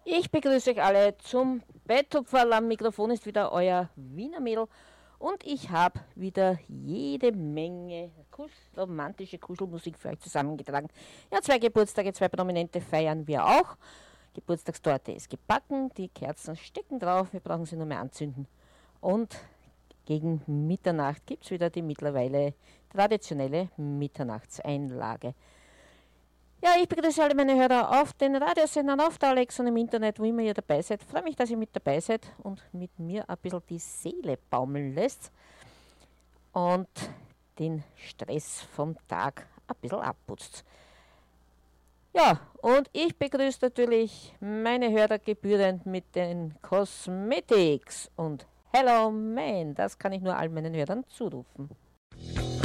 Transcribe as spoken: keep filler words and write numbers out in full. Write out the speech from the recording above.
Ich begrüße euch alle zum Betthupferl. Am Mikrofon ist wieder euer Wiener Mädel und ich habe wieder jede Menge kus romantische Kuschelmusik für euch zusammengetragen. Ja, zwei Geburtstage, zwei Prominente feiern wir auch. Geburtstagstorte ist gebacken, die Kerzen stecken drauf, wir brauchen sie nur mehr anzünden. Und gegen Mitternacht gibt es wieder die mittlerweile traditionelle Mitternachtseinlage. Ja, ich begrüße alle meine Hörer auf den Radiosendern, auf der Alexa und im Internet, wo immer ihr dabei seid. Freue mich, dass ihr mit dabei seid und mit mir ein bisschen die Seele baumeln lässt und den Stress vom Tag ein bisschen abputzt. Ja, und ich begrüße natürlich meine Hörer gebührend mit den Cosmetics und Hello Man, das kann ich nur all meinen Hörern zurufen.